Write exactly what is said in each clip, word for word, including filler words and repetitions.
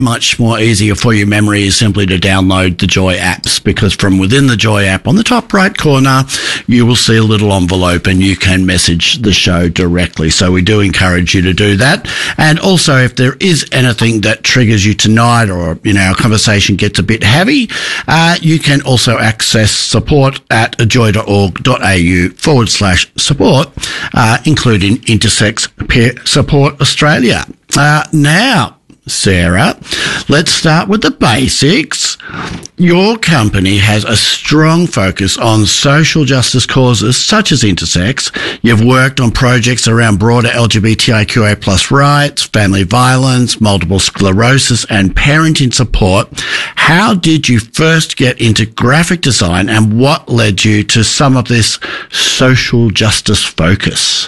much more easier for your memory is simply to download the Joy apps, because from within the Joy app on the top right corner, you will see a little envelope and you can message the show directly. So we do encourage you to do that. And also, if there is anything that triggers you tonight, or, you know, our conversation gets a bit heavy, uh, you can also access support at joy.org.au forward slash support, uh, including Intersex Peer Support Australia. Uh, now, Sarah, let's start with the basics. Your company has a strong focus on social justice causes such as intersex. You've worked on projects around broader L G B T I Q A plus rights, family violence, multiple sclerosis, and parenting support. How did you first get into graphic design, and what led you to some of this social justice focus?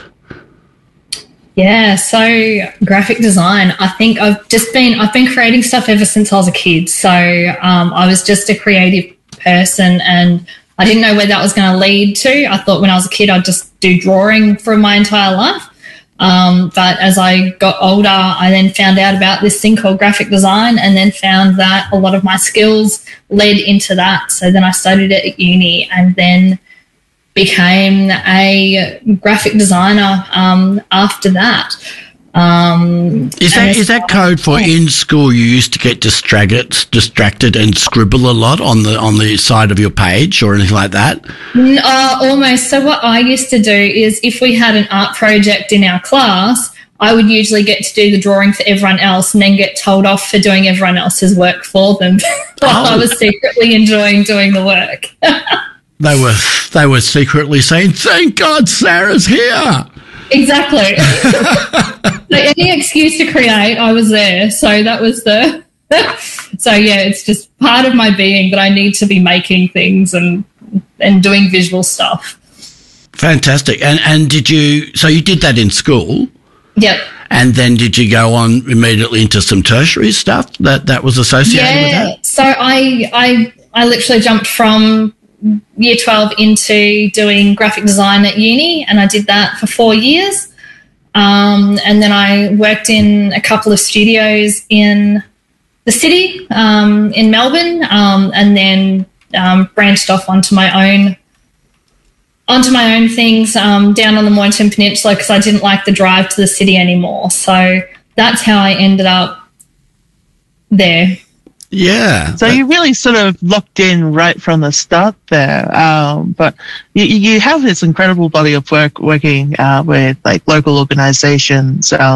Yeah, so graphic design, I think I've just been, I've been creating stuff ever since I was a kid. So um, I was just a creative person, and I didn't know where that was going to lead to. I thought when I was a kid I'd just do drawing for my entire life. Um, but as I got older, I then found out about this thing called graphic design, and then found that a lot of my skills led into that. So then I studied it at uni, and then became a graphic designer um, after that. Um, is that is that code for in school you used to get distracted, distracted and scribble a lot on the on the side of your page or anything like that? Uh, almost. So what I used to do is, if we had an art project in our class, I would usually get to do the drawing for everyone else and then get told off for doing everyone else's work for them while oh. I was secretly enjoying doing the work. They were they were secretly saying, "Thank God Sarah's here." Exactly. So any excuse to create, I was there. So that was the. So yeah, it's just part of my being that I need to be making things and and doing visual stuff. Fantastic. And and did you? So you did that in school? Yep. And then did you go on immediately into some tertiary stuff that that was associated yeah, with that? So I I I literally jumped from year twelve into doing graphic design at uni, and I did that for four years. Um, and then I worked in a couple of studios in the city, um, in Melbourne, um, and then um, branched off onto my own onto my own things um, down on the Mornington Peninsula, because I didn't like the drive to the city anymore. So that's how I ended up there. Yeah. So you really sort of locked in right from the start there. Um, but you, you have this incredible body of work working uh, with like local organizations. Uh,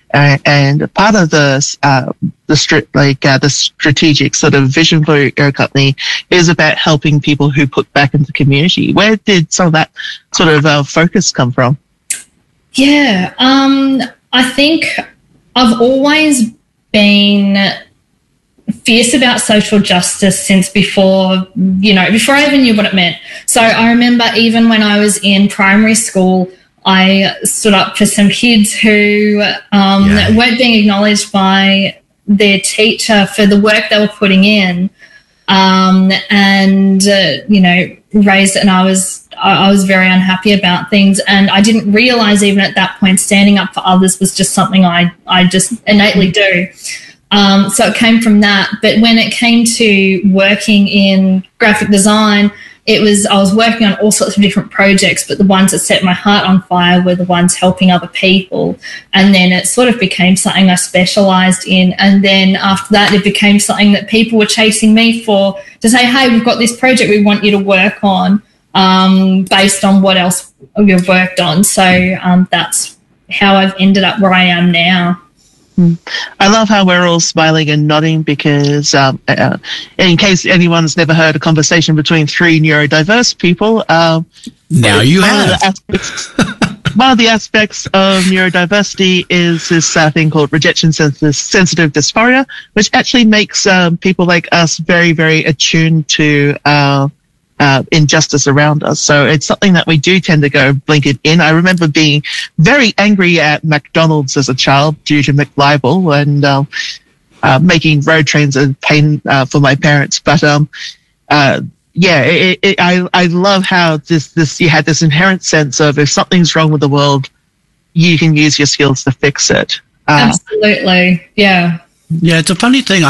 and part of the, uh, the stri- like, uh, the strategic sort of vision for your company is about helping people who put back into the community. Where did some of that sort of uh, focus come from? Yeah. Um, I think I've always been fierce about social justice since before, you know, before I even knew what it meant. So I remember even when I was in primary school, I stood up for some kids who um, yeah. weren't being acknowledged by their teacher for the work they were putting in, um, and, uh, you know, raised it. And I was, I was very unhappy about things. And I didn't realise even at that point standing up for others was just something I, I just innately do. Um, so it came from that. But when it came to working in graphic design, it was, I was working on all sorts of different projects, but the ones that set my heart on fire were the ones helping other people. And then it sort of became something I specialised in. And then after that, it became something that people were chasing me for, to say, hey, we've got this project we want you to work on, um, based on what else you've worked on. So um, that's how I've ended up where I am now. I love how we're all smiling and nodding because um, uh, in case anyone's never heard a conversation between three neurodiverse people, um, now you one have. Of the aspects, one of the aspects of neurodiversity is this uh, thing called rejection sensitive, sensitive dysphoria, which actually makes um, people like us very, very attuned to uh, Uh, injustice around us. So it's something that we do tend to go blink it in. I remember being very angry at McDonald's as a child due to McLibel and um, uh, making road trains a pain uh, for my parents. But um, uh, yeah, it, it, I I love how this this you had this inherent sense of if something's wrong with the world, you can use your skills to fix it. Uh, Absolutely, yeah. Yeah, it's a funny thing.